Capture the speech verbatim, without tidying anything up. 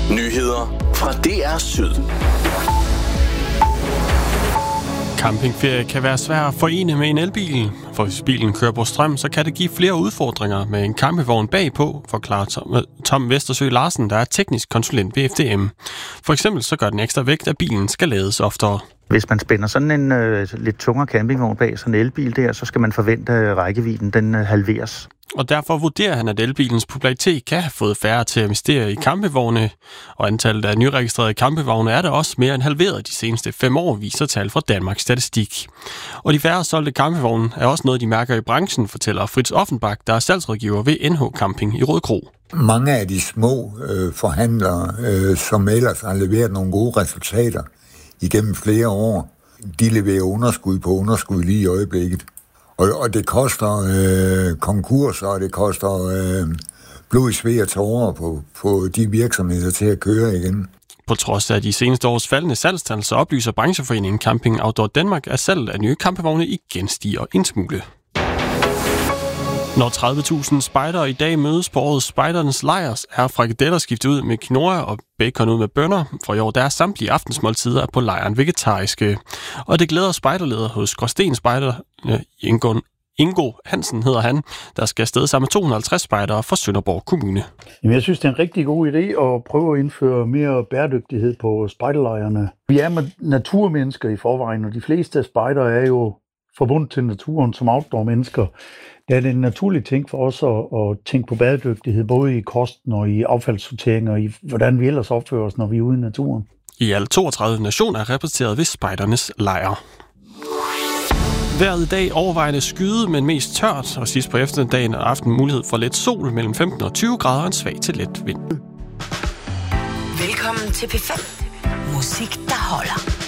Nyheder fra D R Syd. Campingferie kan være svær at forene med en elbil, for hvis bilen kører på strøm, så kan det give flere udfordringer med en campingvogn bagpå, forklarer Tom, Tom Vestersø Larsen, der er teknisk konsulent ved F D M. For eksempel så gør den ekstra vægt, at bilen skal lades oftere. Hvis man spænder sådan en øh, lidt tungere campingvogn bag sådan en elbil der, så skal man forvente, at rækkevidden den øh, halveres. Og derfor vurderer han, at elbilens popularitet kan have fået færre til at investere i campingvogne, og antallet af nyregistrerede campingvogne er der også mere end halveret de seneste fem år, viser tal fra Danmarks Statistik. Og de færre solgte campingvogne er også noget, de mærker i branchen, fortæller Fritz Offenbach, der er salgsrådgiver ved N H Camping i Rødekro. Mange af de små øh, forhandlere, øh, som ellers har leveret nogle gode resultater igennem flere år, de leverer underskud på underskud lige i øjeblikket. Og, og det koster øh, konkurser, og det koster øh, blod, sved og tårer på, på de virksomheder til at køre igen. På trods af de seneste års faldende salgstal, så oplyser brancheforeningen Camping Outdoor Danmark, at salget af nye campingvogne igen stiger en smule. Når tredive tusind spejdere i dag mødes på årets Spejdernes Lejr, er frikadeller skiftet ud med quinoa og bacon ud med bønner, for i år der er samtlige aftensmåltider på lejren vegetariske. Og det glæder spejderleder hos Gråsten Spejder, øh, Ingo, Ingo Hansen hedder han, der skal afsted sammen med to hundrede og halvtreds spejdere fra Sønderborg Kommune. Jamen, jeg synes, det er en rigtig god idé at prøve at indføre mere bæredygtighed på spejderlejrene. Vi er naturmennesker i forvejen, og de fleste af spejdere er jo forbundet til naturen som outdoor-mennesker. Det er en naturlig ting for os at, at tænke på bæredygtighed, både i kosten og i affaldssortering og i hvordan vi ellers opfører os, når vi er ude i naturen. I alt toogtredive nationer er repræsenteret ved Spejdernes Lejr. Vejret i dag overvejende skyde, men mest tørt, og sidst på eftermiddagen og aften mulighed for lidt sol mellem femten og tyve grader og en svag til let vind. Velkommen til P fem. Musik, der holder.